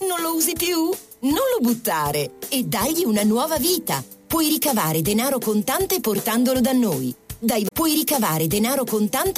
Non lo usi più? Non lo buttare e dagli una nuova vita. Puoi ricavare denaro contante portandolo da noi. Puoi ricavare denaro contante